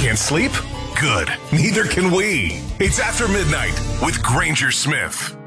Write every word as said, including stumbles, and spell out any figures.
Can't sleep? Good. Neither can we. It's After Midnight with Granger Smith.